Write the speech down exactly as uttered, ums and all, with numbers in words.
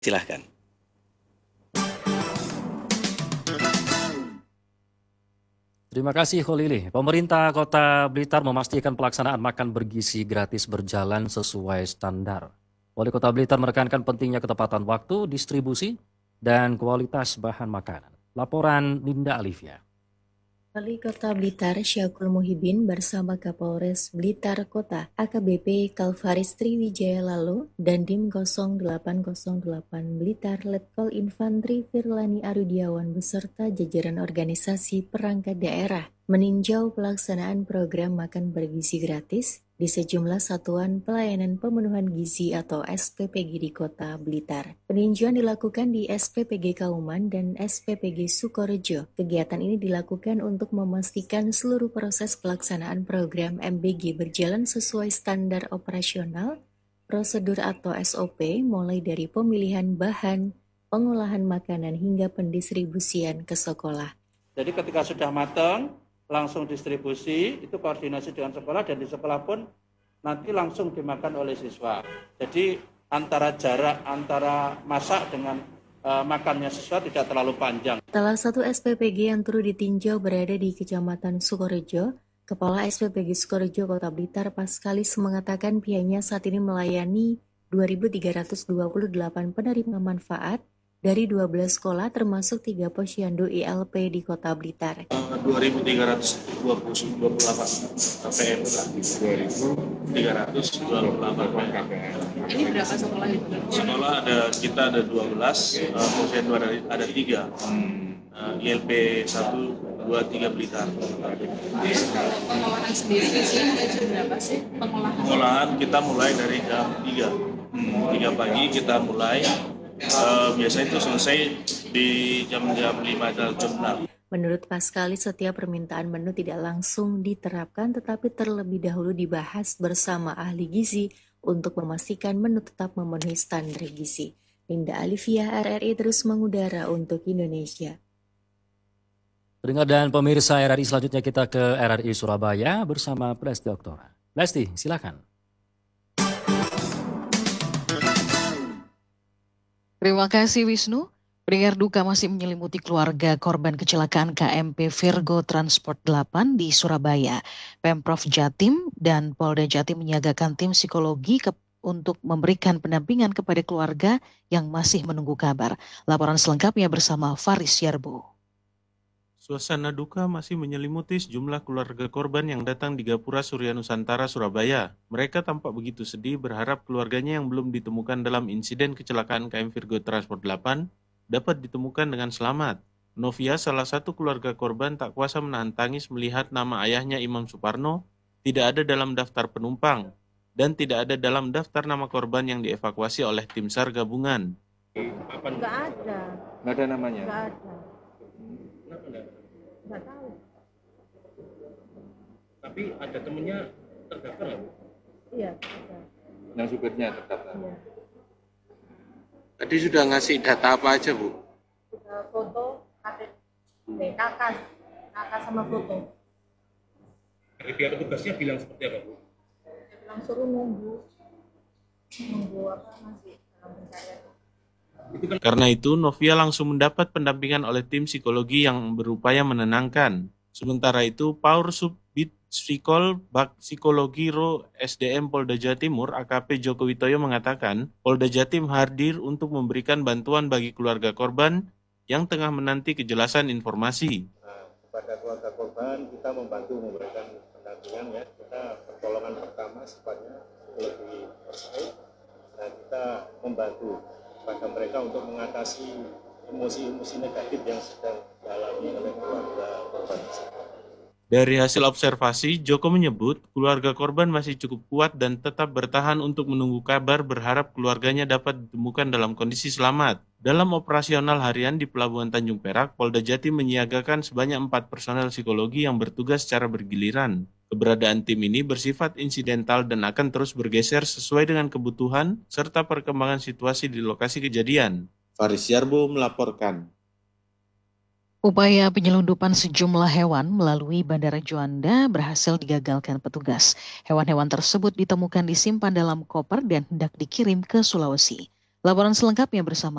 Silahkan. Terima kasih Kholili. Pemerintah Kota Blitar memastikan pelaksanaan makan bergizi gratis berjalan sesuai standar. Wali Kota Blitar menekankan pentingnya ketepatan waktu, distribusi, dan kualitas bahan makanan. Laporan Linda Alivia. Wali Kota Blitar Syakul Muhibin bersama Kapolres Blitar Kota A K B P Kalvaris Triwijaya lalu dan Dim nol delapan nol delapan Blitar Letkol Infantri Firlani Arudiawan beserta jajaran organisasi perangkat daerah meninjau pelaksanaan program makan bergizi gratis di sejumlah satuan pelayanan pemenuhan gizi atau S P P G di Kota Blitar. Peninjauan dilakukan di S P P G Kauman dan S P P G Sukorejo. Kegiatan ini dilakukan untuk memastikan seluruh proses pelaksanaan program M B G berjalan sesuai standar operasional, prosedur atau S O P mulai dari pemilihan bahan, pengolahan makanan hingga pendistribusian ke sekolah. Jadi ketika sudah matang, langsung distribusi, itu koordinasi dengan sekolah, dan di sekolah pun nanti langsung dimakan oleh siswa. Jadi antara jarak antara masak dengan uh, makannya siswa tidak terlalu panjang. Salah satu S P P G yang turut ditinjau berada di Kecamatan Sukorejo. Kepala S P P G Sukorejo Kota Blitar Paskalis mengatakan pihaknya saat ini melayani dua ribu tiga ratus dua puluh delapan penerima manfaat dari dua belas sekolah termasuk tiga posyandu I L P di Kota Blitar. dua ribu tiga ratus dua puluh delapan K P M. dua ribu tiga ratus dua puluh delapan K P M. Ini berapa sekolah itu? Sekolah ada kita ada dua belas, uh, posyandu ada ada tiga. Uh, I L P satu, dua, tiga Blitar. Pengolahan sendiri di sini mulai jam berapa sih? Pengolahan. Pengolahan kita mulai dari jam tiga. tiga pagi kita mulai. Uh, biasanya itu selesai di jam-jam lima atau jam enam. Menurut Paskalis, setiap permintaan menu tidak langsung diterapkan tetapi terlebih dahulu dibahas bersama ahli gizi untuk memastikan menu tetap memenuhi standar gizi. Linda Alivia, R R I terus mengudara untuk Indonesia. Pendengar dan pemirsa R R I, selanjutnya kita ke R R I Surabaya bersama Lesti Oktora. Lesti, silakan. Terima kasih Wisnu. Pendengar duka masih menyelimuti keluarga korban kecelakaan K M P Virgo Transport delapan di Surabaya. Pemprov Jatim dan Polda Jatim menyiagakan tim psikologi ke, untuk memberikan pendampingan kepada keluarga yang masih menunggu kabar. Laporan selengkapnya bersama Faris Yarbo. Suasana duka masih menyelimuti sejumlah keluarga korban yang datang di Gapura Surya Nusantara, Surabaya. Mereka tampak begitu sedih berharap keluarganya yang belum ditemukan dalam insiden kecelakaan K M Virgo Transport delapan dapat ditemukan dengan selamat. Novia, salah satu keluarga korban, tak kuasa menahan tangis melihat nama ayahnya Imam Suparno tidak ada dalam daftar penumpang dan tidak ada dalam daftar nama korban yang dievakuasi oleh tim SAR gabungan. Nggak ada. Nggak ada namanya? Nggak ada. Nggak tahu. Tapi ada temennya terdaftar nggak, Bu? Iya, ada. Yang supirnya terdaftar? Iya. Tadi sudah ngasih data apa aja, Bu? Uh, foto, K T P, kakak, kakak sama foto. Dari pihak petugasnya bilang seperti apa, Bu? Dia bilang suruh nunggu, nunggu apa masih dalam pencarian. Karena itu, Novia langsung mendapat pendampingan oleh tim psikologi yang berupaya menenangkan. Sementara itu, Paur Subbit Psikol Bak Psikologi Ro S D M Polda Jawa Timur A K P Joko Witoyo mengatakan, Polda Jatim hadir untuk memberikan bantuan bagi keluarga korban yang tengah menanti kejelasan informasi. Nah, kepada keluarga korban kita membantu memberikan pendampingan, ya. Kita pertolongan pertama sifatnya lebih terkait, dan kita membantu pada mereka untuk mengatasi emosi-emosi negatif yang sedang dialami oleh keluarga korban. Dari hasil observasi, Joko menyebut keluarga korban masih cukup kuat dan tetap bertahan untuk menunggu kabar, berharap keluarganya dapat ditemukan dalam kondisi selamat. Dalam operasional harian di Pelabuhan Tanjung Perak, Polda Jatim menyiagakan sebanyak empat personel psikologi yang bertugas secara bergiliran. Keberadaan tim ini bersifat insidental dan akan terus bergeser sesuai dengan kebutuhan serta perkembangan situasi di lokasi kejadian. Faris Yarbo melaporkan. Upaya penyelundupan sejumlah hewan melalui Bandara Juanda berhasil digagalkan petugas. Hewan-hewan tersebut ditemukan disimpan dalam koper dan hendak dikirim ke Sulawesi. Laporan selengkapnya bersama